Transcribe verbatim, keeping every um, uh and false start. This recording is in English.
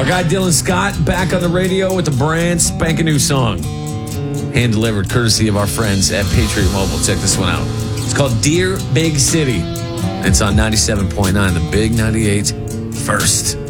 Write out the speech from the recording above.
Our guy Dylan Scott back on the radio with the brand spanking new song. Hand delivered courtesy of our friends at Patriot Mobile. Check this one out. It's called Dear Big City. It's on ninety-seven point nine, the Big ninety-eight First.